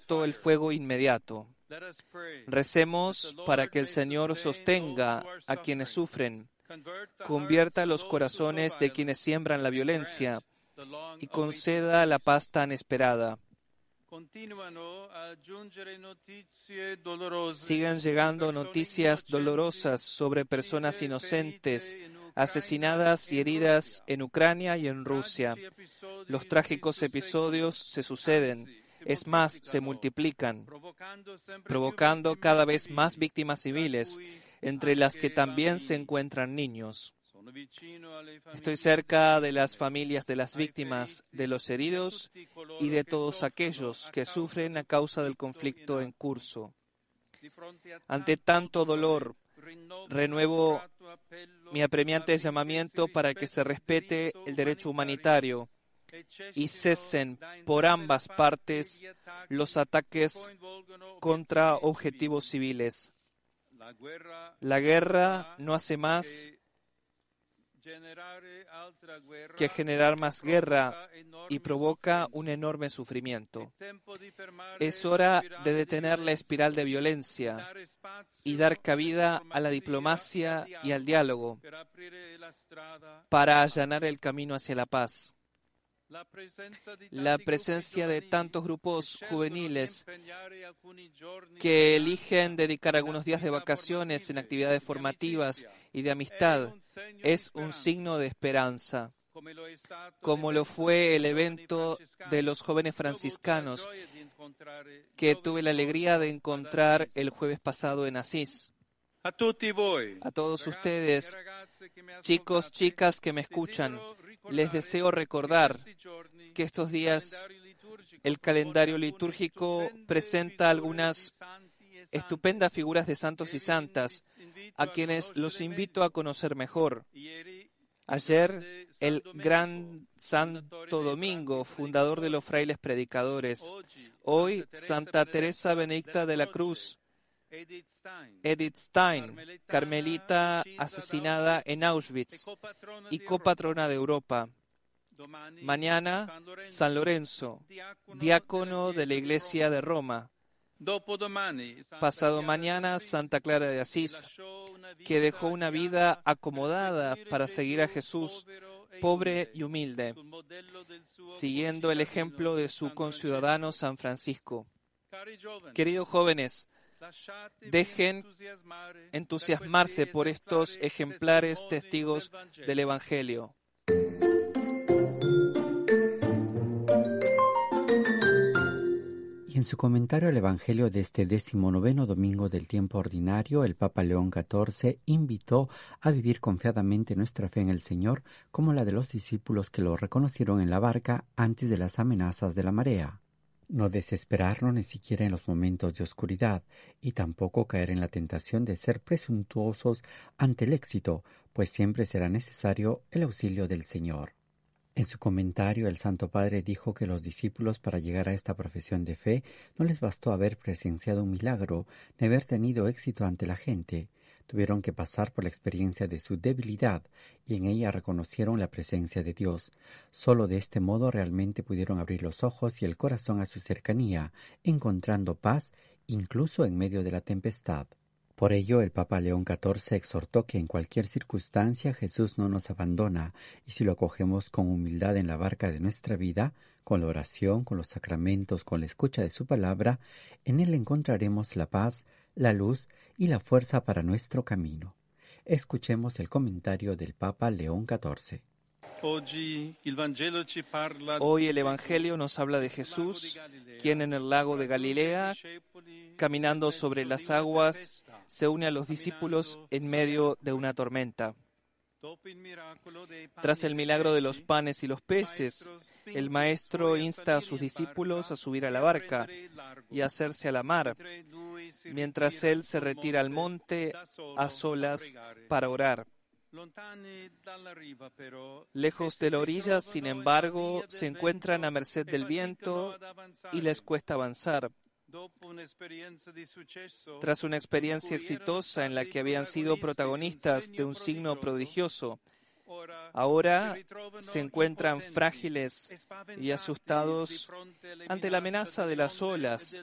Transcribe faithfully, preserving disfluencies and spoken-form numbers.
desató el fuego inmediato. Recemos para que el Señor sostenga a quienes sufren, convierta los corazones de quienes siembran la violencia y conceda la paz tan esperada. Siguen llegando noticias dolorosas sobre personas inocentes, asesinadas y heridas en Ucrania y en Rusia. Los trágicos episodios se suceden, es más, se multiplican, provocando cada vez más víctimas civiles, entre las que también se encuentran niños. Estoy cerca de las familias de las víctimas, de los heridos y de todos aquellos que sufren a causa del conflicto en curso. Ante tanto dolor, renuevo mi apremiante llamamiento para que se respete el derecho humanitario y cesen por ambas partes los ataques contra objetivos civiles. La guerra no hace más que generar más guerra y provoca un enorme sufrimiento. Es hora de detener la espiral de violencia y dar cabida a la diplomacia y al diálogo para allanar el camino hacia la paz. La presencia de tantos grupos juveniles que eligen dedicar algunos días de vacaciones en actividades formativas y de amistad es un signo de esperanza, como lo fue el evento de los jóvenes franciscanos que tuve la alegría de encontrar el jueves pasado en Asís. A todos ustedes, chicos, chicas que me escuchan, les deseo recordar que estos días el calendario litúrgico presenta algunas estupendas figuras de santos y santas, a quienes los invito a conocer mejor. Ayer, el gran Santo Domingo, fundador de los frailes predicadores. Hoy, Santa Teresa Benedicta de la Cruz, Edith Stein, carmelita asesinada en Auschwitz y copatrona de Europa. Mañana, San Lorenzo, diácono de la Iglesia de Roma. Pasado mañana, Santa Clara de Asís, que dejó una vida acomodada para seguir a Jesús, pobre y humilde, siguiendo el ejemplo de su conciudadano San Francisco. Queridos jóvenes, dejen entusiasmarse por estos ejemplares testigos del Evangelio. Y en su comentario al Evangelio de este decimonoveno domingo del tiempo ordinario, el Papa León catorce invitó a vivir confiadamente nuestra fe en el Señor como la de los discípulos que lo reconocieron en la barca antes de las amenazas de la marea. No desesperarnos ni siquiera en los momentos de oscuridad y tampoco caer en la tentación de ser presuntuosos ante el éxito, pues siempre será necesario el auxilio del Señor. En su comentario, el Santo Padre dijo que los discípulos para llegar a esta profesión de fe no les bastó haber presenciado un milagro ni haber tenido éxito ante la gente. Tuvieron que pasar por la experiencia de su debilidad y en ella reconocieron la presencia de Dios. Solo de este modo realmente pudieron abrir los ojos y el corazón a su cercanía, encontrando paz incluso en medio de la tempestad. Por ello, el Papa León catorce exhortó que en cualquier circunstancia Jesús no nos abandona y si lo acogemos con humildad en la barca de nuestra vida, con la oración, con los sacramentos, con la escucha de su palabra, en él encontraremos la paz, la luz y la fuerza para nuestro camino. Escuchemos el comentario del Papa León catorce. Hoy el Evangelio nos habla de Jesús, quien en el lago de Galilea, caminando sobre las aguas, se une a los discípulos en medio de una tormenta. Tras el milagro de los panes y los peces, el Maestro insta a sus discípulos a subir a la barca y a hacerse a la mar, mientras él se retira al monte a solas para orar. Lejos de la orilla, sin embargo, se encuentran a merced del viento y les cuesta avanzar. Tras una experiencia exitosa en la que habían sido protagonistas de un signo prodigioso, ahora se encuentran frágiles y asustados ante la amenaza de las olas